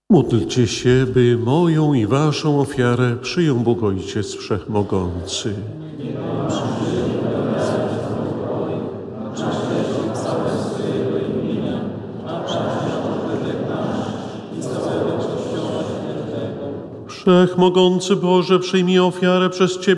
Módlcie się, by moją i waszą ofiarę przyjął Bóg Ojciec Wszechmogący. Wszechmogący Boże, przyjmij ofiarę przez Ciebie